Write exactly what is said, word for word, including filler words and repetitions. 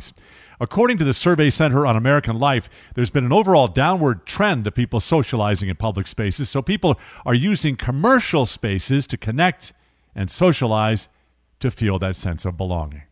bodies. According to the Survey Center on American Life, there's been an overall downward trend of people socializing in public spaces, so people are using commercial spaces to connect and socialize to feel that sense of belonging.